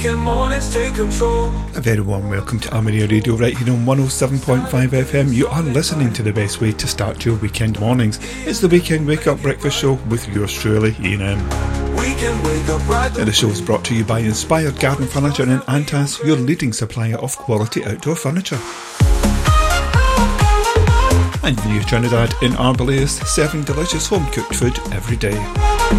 Mornings take control. A very warm welcome to Armenia Radio right here on 107.5 FM. You are listening to the best way to start your weekend mornings. It's the Weekend Wake Up Breakfast Show with yours truly, Ian M. And the show is brought to you by Inspired Garden Furniture and Antas, your leading supplier of quality outdoor furniture. And New Trinidad in Arbalest, serving delicious home cooked food every day.